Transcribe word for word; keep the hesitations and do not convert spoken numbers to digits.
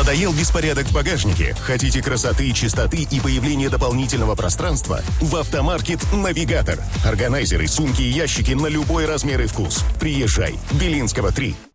Надоел беспорядок в багажнике? Хотите красоты, чистоты и появления дополнительного пространства? В Автомаркет «Навигатор». Органайзеры, сумки и ящики на любой размер и вкус. Приезжай. Белинского, три.